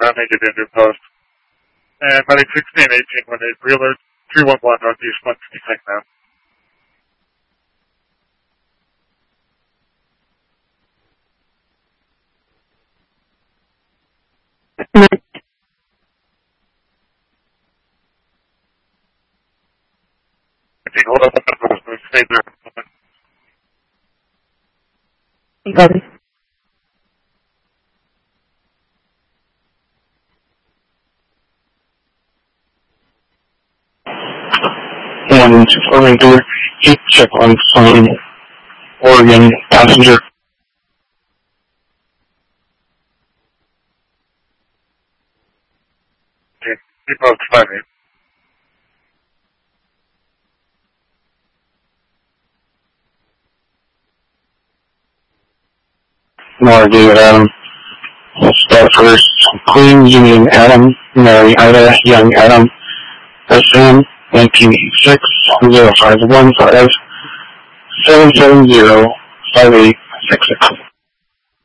not make it into post. And medic 1618 when they prealert 311 northeast 156 now. Hold up, stay there. Copy. One forming door, check on phone, Oregon passenger. Okay, post 58. More David Adam. Start first. Queen Union Adam, Mary Ida, Young Adam, SM 1986 0515 770 5866.